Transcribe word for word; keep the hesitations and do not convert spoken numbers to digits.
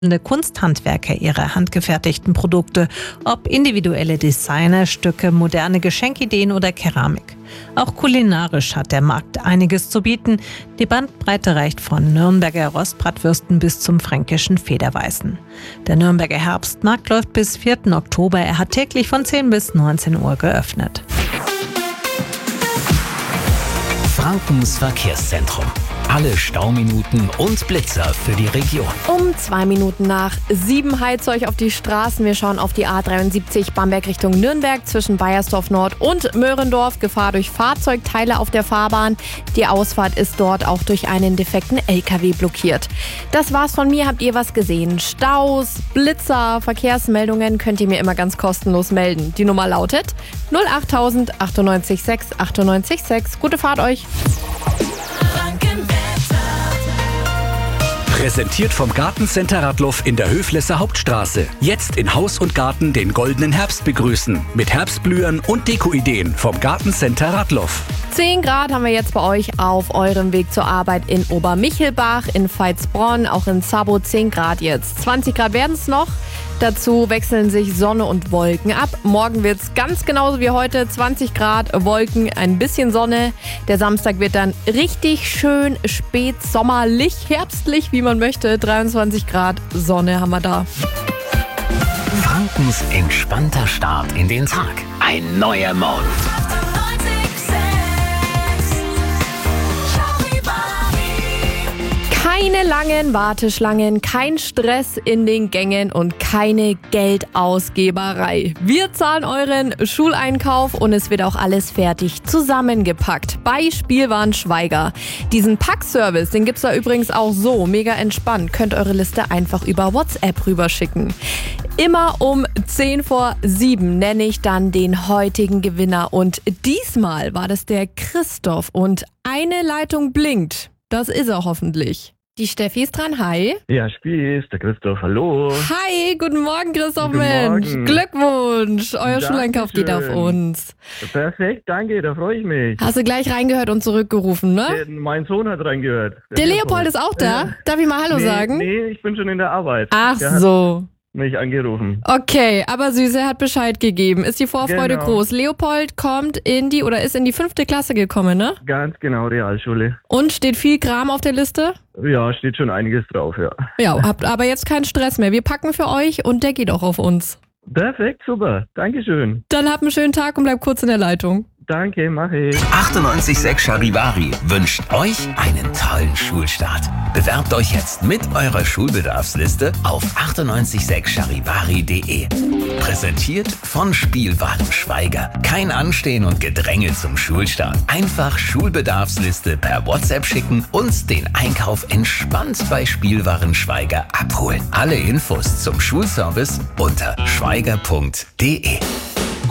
Kunsthandwerker ihre handgefertigten Produkte, ob individuelle Designerstücke, moderne Geschenkideen oder Keramik. Auch kulinarisch hat der Markt einiges zu bieten. Die Bandbreite reicht von Nürnberger Rostbratwürsten bis zum fränkischen Federweißen. Der Nürnberger Herbstmarkt läuft bis vierten Oktober. Er hat täglich von zehn bis neunzehn Uhr geöffnet. Frankens Verkehrszentrum. Alle Stauminuten und Blitzer für die Region. Um zwei Minuten nach sieben heizt euch auf die Straßen. Wir schauen auf die A dreiundsiebzig Bamberg Richtung Nürnberg zwischen Baiersdorf Nord und Möhrendorf. Gefahr durch Fahrzeugteile auf der Fahrbahn. Die Ausfahrt ist dort auch durch einen defekten L K W blockiert. Das war's von mir. Habt ihr was gesehen? Staus, Blitzer, Verkehrsmeldungen könnt ihr mir immer ganz kostenlos melden. Die Nummer lautet null acht null null acht sechs acht neun sechs. Gute Fahrt euch! Präsentiert vom Gartencenter Radloff in der Höflesser Hauptstraße. Jetzt in Haus und Garten den goldenen Herbst begrüßen. Mit Herbstblühern und Dekoideen vom Gartencenter Radloff. zehn Grad haben wir jetzt bei euch auf eurem Weg zur Arbeit in Obermichelbach, in Veitsbronn, auch in Zabo zehn Grad jetzt. zwanzig Grad werden es noch. Dazu wechseln sich Sonne und Wolken ab. Morgen wird es ganz genauso wie heute, zwanzig Grad, Wolken, ein bisschen Sonne. Der Samstag wird dann richtig schön spätsommerlich, herbstlich, wie man möchte. dreiundzwanzig Grad, Sonne haben wir da. Frankens entspannter Start in den Tag. Ein neuer Morgen. Keine langen Warteschlangen, kein Stress in den Gängen und keine Geldausgeberei. Wir zahlen euren Schuleinkauf und es wird auch alles fertig zusammengepackt bei Spielwaren Schweiger. Diesen Packservice, den gibt's da übrigens auch so, mega entspannt. Könnt eure Liste einfach über WhatsApp rüberschicken. Immer um zehn vor sieben nenne ich dann den heutigen Gewinner und diesmal war das der Christoph und eine Leitung blinkt. Das ist er hoffentlich. Die Steffi ist dran, hi. Ja, Spieß, der Christoph, hallo. Hi, guten Morgen Christoph, Guten Mensch. Morgen. Glückwunsch, euer Dankeschön. Schuleinkauf geht auf uns. Perfekt, danke, da freue ich mich. Hast du gleich reingehört und zurückgerufen, ne? Der, mein Sohn hat reingehört. Der Leopold ist auch da. Ja. Darf ich mal Hallo nee, sagen? Nee, ich bin schon in der Arbeit. Ach Der so. hat mich angerufen. Okay, aber süß, er hat Bescheid gegeben. Ist die Vorfreude Genau. groß? Leopold kommt in die oder ist in die fünfte Klasse gekommen, ne? Ganz genau, Realschule. Und steht viel Kram auf der Liste? Ja, steht schon einiges drauf, ja. Ja, habt aber jetzt keinen Stress mehr. Wir packen für euch und der geht auch auf uns. Perfekt, super, Dankeschön. Dann habt einen schönen Tag und bleibt kurz in der Leitung. Danke, mache ich. achtundneunzig Komma sechs Charivari wünscht euch einen tollen Schulstart. Bewerbt euch jetzt mit eurer Schulbedarfsliste auf achtundneunzig Komma sechs charivari punkt de. Präsentiert von Spielwaren Schweiger. Kein Anstehen und Gedränge zum Schulstart. Einfach Schulbedarfsliste per WhatsApp schicken und den Einkauf entspannt bei Spielwaren Schweiger abholen. Alle Infos zum Schulservice unter schweiger punkt de.